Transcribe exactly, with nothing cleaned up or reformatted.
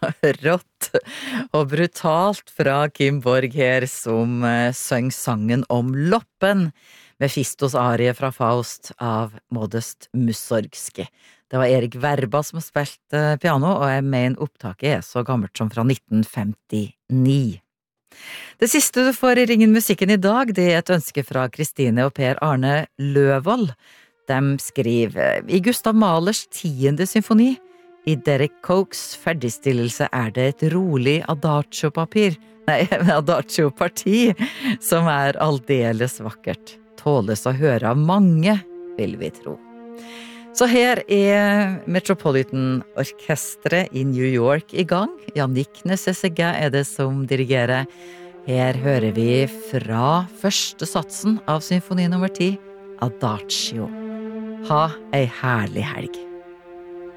rått og brutalt fra Kim Borg her, som eh, søng sangen om Loppen, Mephistos arie fra Faust av Modest Mussorgski. Det var Erik Verba som spilte piano, og jeg mener opptaket er så gammelt som fra nitten femtini. Det siste du får i Ringen musikken i dag, det er et ønske fra Kristine og Per Arne Løvold. De skriver, i Gustav Mahlers tiende symfoni, i Derek Cokes ferdigstillelse er det et rolig adagio-papir, nei, adagio-parti, som er aldeles vakkert. Tåles å høre av mange, vil vi tro. Så her er Metropolitan Orkestret i New York i gang. Yannick Nézet-Séguin er det som dirigerer. Her hører vi fra første satsen av symfoni nummer ti, Adagio. Ha ei herlig helg.